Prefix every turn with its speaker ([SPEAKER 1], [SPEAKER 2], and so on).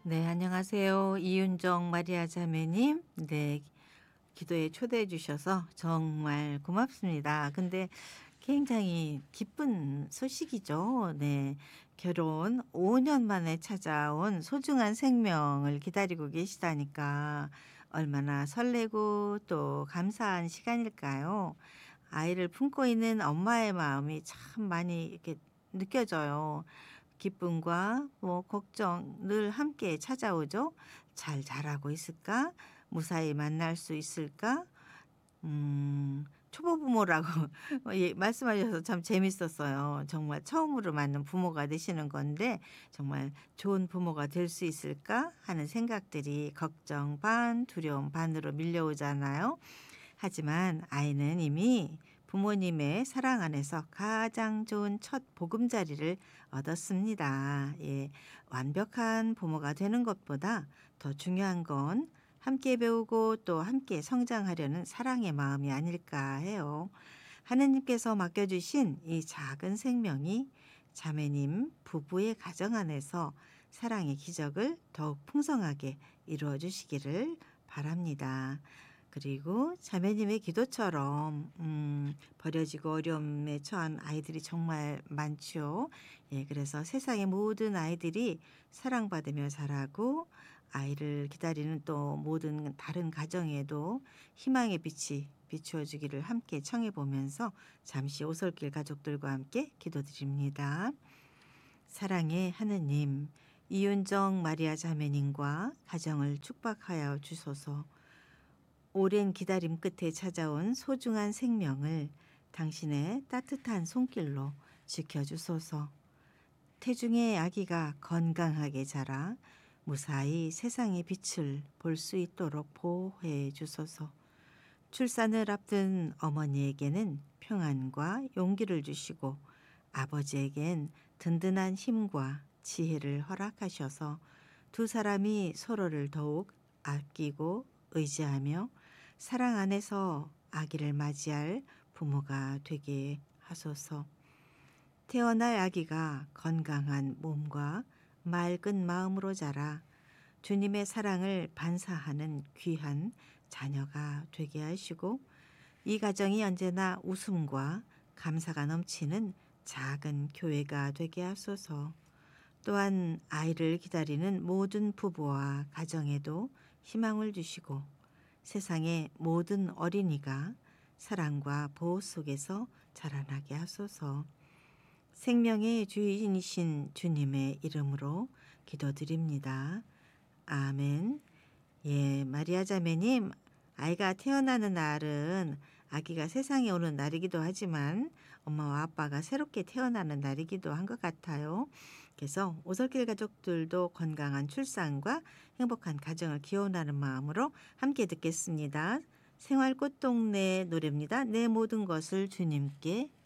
[SPEAKER 1] 네, 안녕하세요. 이윤정 마리아 자매님. 네, 기도에 초대해 주셔서 정말 고맙습니다. 근데 굉장히 기쁜 소식이죠. 네. 결혼 5년 만에 찾아온 소중한 생명을 기다리고 계시다니까 얼마나 설레고 또 감사한 시간일까요? 아이를 품고 있는 엄마의 마음이 참 많이 이렇게 느껴져요. 기쁨과 뭐 걱정 늘 함께 찾아오죠. '잘 자라고 있을까? 무사히 만날 수 있을까?' 초보 부모라고 예 말씀하셔서 참 재밌었어요. 정말 처음으로 맞는 부모가 되시는 건데 정말 '좋은 부모가 될 수 있을까?' 하는 생각들이 걱정 반 두려움 반으로 밀려오잖아요. 하지만 아이는 이미 부모님의 사랑 안에서 가장 좋은 첫 보금자리를 얻었습니다. 예. 완벽한 부모가 되는 것보다 더 중요한 건 함께 배우고 또 함께 성장하려는 사랑의 마음이 아닐까 해요. 하느님께서 맡겨주신 이 작은 생명이 자매님 부부의 가정 안에서 사랑의 기적을 더욱 풍성하게 이루어 주시기를 바랍니다. 그리고 자매님의 기도처럼 버려지고 어려움에 처한 아이들이 정말 많죠. 예, 그래서 세상의 모든 아이들이 사랑받으며 자라고 아이를 기다리는 또 모든 다른 가정에도 희망의 빛이 비추어 주기를 함께 청해 보면서 잠시 오솔길 가족들과 함께 기도드립니다. 사랑의 하느님, 이윤정 마리아 자매님과 가정을 축복하여 주소서. 오랜 기다림 끝에 찾아온 소중한 생명을 당신의 따뜻한 손길로 지켜주소서. 태중의 아기가 건강하게 자라 무사히 세상의 빛을 볼 수 있도록 보호해 주소서. 출산을 앞둔 어머니에게는 평안과 용기를 주시고 아버지에겐 든든한 힘과 지혜를 허락하셔서 두 사람이 서로를 더욱 아끼고 의지하며 사랑 안에서 아기를 맞이할 부모가 되게 하소서. 태어날 아기가 건강한 몸과 맑은 마음으로 자라 주님의 사랑을 반사하는 귀한 자녀가 되게 하시고 이 가정이 언제나 웃음과 감사가 넘치는 작은 교회가 되게 하소서. 또한 아이를 기다리는 모든 부부와 가정에도 희망을 주시고 세상의 모든 어린이가 사랑과 보호 속에서 자라나게 하소서. 생명의 주인이신 주님의 이름으로 기도드립니다. 아멘. 예, 마리아 자매님, 아이가 태어나는 날은 아기가 세상에 오는 날이기도 하지만 엄마와 아빠가 새롭게 태어나는 날이기도 한 것 같아요. 그래서 오솔길 가족들도 건강한 출산과 행복한 가정을 기원하는 마음으로 함께 듣겠습니다. 생활꽃동네 노래입니다. 내 모든 것을 주님께